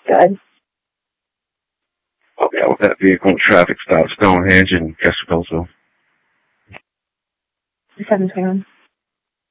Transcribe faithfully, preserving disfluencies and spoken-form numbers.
Good. Oh, yeah, with that vehicle, traffic stop, Stonehenge, and Kestrelsville. seven twenty-one.